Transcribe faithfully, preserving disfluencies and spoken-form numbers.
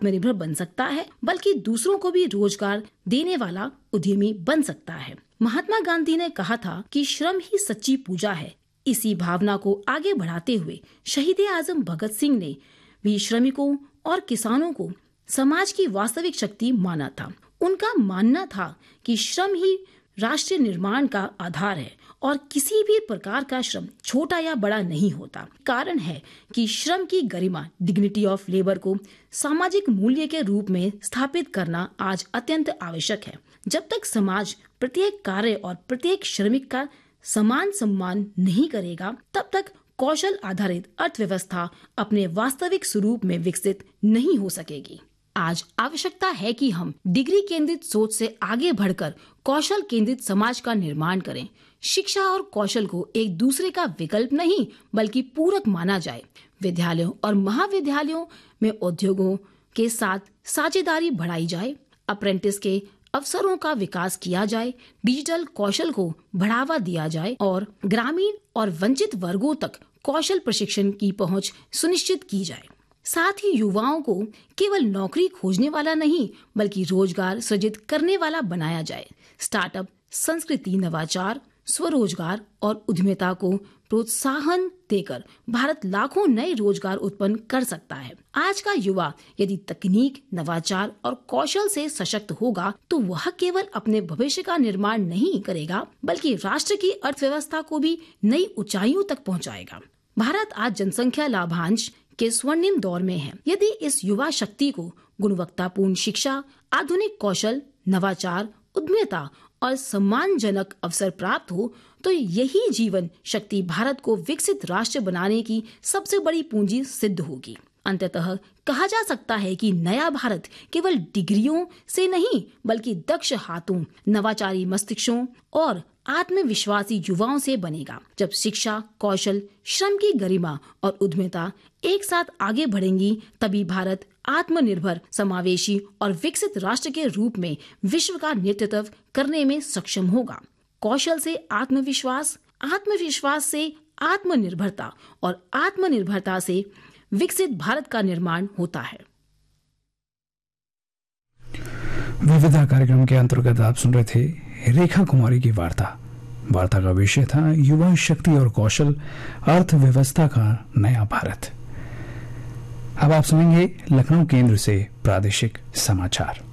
आत्मनिर्भर बन सकता है बल्कि दूसरों को भी रोजगार देने वाला उद्यमी बन सकता है। महात्मा गांधी ने कहा था कि श्रम ही सच्ची पूजा है। इसी भावना को आगे बढ़ाते हुए शहीद आजम भगत सिंह ने भी श्रमिकों और किसानों को समाज की वास्तविक शक्ति माना था। उनका मानना था कि श्रम ही राष्ट्र निर्माण का आधार है और किसी भी प्रकार का श्रम छोटा या बड़ा नहीं होता। कारण है कि श्रम की गरिमा, डिग्निटी ऑफ लेबर को सामाजिक मूल्य के रूप में स्थापित करना आज अत्यंत आवश्यक है। जब तक समाज प्रत्येक कार्य और प्रत्येक श्रमिक का समान सम्मान नहीं करेगा, तब तक कौशल आधारित अर्थव्यवस्था अपने वास्तविक स्वरूप में विकसित नहीं हो सकेगी। आज आवश्यकता है कि हम डिग्री केंद्रित सोच से आगे बढ़कर कौशल केंद्रित समाज का निर्माण करें। शिक्षा और कौशल को एक दूसरे का विकल्प नहीं बल्कि पूरक माना जाए। विद्यालयों और महाविद्यालयों में उद्योगों के साथ साझेदारी बढ़ाई जाए। अप्रेंटिस के अवसरों का विकास किया जाए। डिजिटल कौशल को बढ़ावा दिया जाए और ग्रामीण और वंचित वर्गों तक कौशल प्रशिक्षण की पहुंच सुनिश्चित की जाए। साथ ही युवाओं को केवल नौकरी खोजने वाला नहीं बल्कि रोजगार सृजित करने वाला बनाया जाए। स्टार्टअप संस्कृति, नवाचार, स्वरोजगार और उद्यमिता को प्रोत्साहन देकर भारत लाखों नए रोजगार उत्पन्न कर सकता है। आज का युवा यदि तकनीक, नवाचार और कौशल से सशक्त होगा तो वह केवल अपने भविष्य का निर्माण नहीं करेगा बल्कि राष्ट्र की अर्थव्यवस्था को भी नई ऊंचाइयों तक पहुंचाएगा। भारत आज जनसंख्या लाभांश के स्वर्णिम दौर में है। यदि इस युवा शक्ति को गुणवत्तापूर्ण शिक्षा, आधुनिक कौशल, नवाचार, उद्यमिता और सम्मानजनक अवसर प्राप्त हो तो यही जीवन शक्ति भारत को विकसित राष्ट्र बनाने की सबसे बड़ी पूंजी सिद्ध होगी। अंततः कहा जा सकता है कि नया भारत केवल डिग्रियों से नहीं बल्कि दक्ष हाथों, नवाचारी मस्तिष्कों और आत्मविश्वासी युवाओं से बनेगा। जब शिक्षा, कौशल, श्रम की गरिमा और उद्यमिता एक साथ आगे बढ़ेंगी तभी भारत आत्मनिर्भर, समावेशी और विकसित राष्ट्र के रूप में विश्व का नेतृत्व करने में सक्षम होगा। कौशल से आत्मविश्वास, आत्मविश्वास से आत्मनिर्भरता और आत्मनिर्भरता से विकसित भारत का निर्माण होता है। विविधा कार्यक्रम के अंतर्गत आप सुन रहे थे रेखा कुमारी की वार्ता। वार्ता का विषय था युवा शक्ति और कौशल, अर्थव्यवस्था का नया भारत। अब आप सुनेंगे लखनऊ केंद्र से प्रादेशिक समाचार।